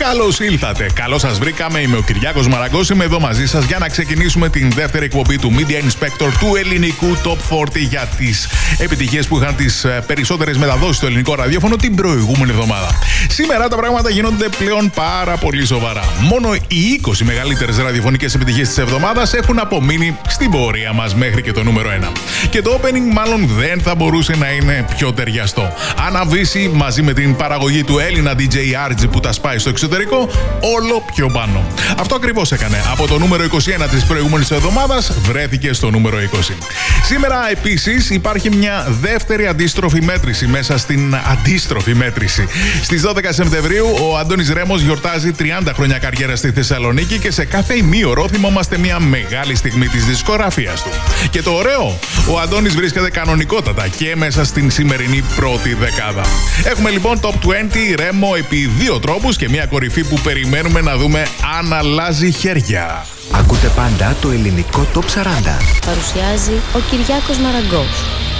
Καλώς ήλθατε, καλώς σας βρήκαμε. Είμαι ο Κυριάκος Μαραγκός, είμαι εδώ μαζί σας για να ξεκινήσουμε την δεύτερη εκπομπή του Media Inspector του ελληνικού Top 40 για τις επιτυχίες που είχαν τις περισσότερες μεταδόσεις στο ελληνικό ραδιόφωνο την προηγούμενη εβδομάδα. Σήμερα τα πράγματα γίνονται πλέον πάρα πολύ σοβαρά. Μόνο οι 20 μεγαλύτερες ραδιοφωνικές επιτυχίες της εβδομάδας έχουν απομείνει στην πορεία μας μέχρι και το νούμερο 1. Και το opening μάλλον δεν θα μπορούσε να είναι πιο ταιριαστό. Αναβήσει μαζί με την παραγωγή του Έλληνα DJ RG που τα σπάει στο εξωτερικό όλο πιο πάνω. Αυτό ακριβώς έκανε. Από το νούμερο 21 της προηγούμενης εβδομάδας βρέθηκε στο νούμερο 20. Σήμερα επίσης υπάρχει μια δεύτερη αντίστροφη μέτρηση μέσα στην αντίστροφη μέτρηση. Στις 12 Σεπτεμβρίου ο Αντώνης Ρέμος γιορτάζει 30 χρόνια καριέρα στη Θεσσαλονίκη και σε κάθε ημίωρο θυμόμαστε μια μεγάλη στιγμή της δισκογραφίας του. Και το ωραίο, ο Αντώνης βρίσκεται κανονικότατα και μέσα στην σημερινή πρώτη δεκάδα. Έχουμε λοιπόν Top 20 Ρέμο επί δύο τρόπους και μια κορυφή που περιμένουμε να δούμε αν αλλάζει χέρια. Ακούτε πάντα το ελληνικό Top 40. Παρουσιάζει ο Κυριάκος Μαραγκός.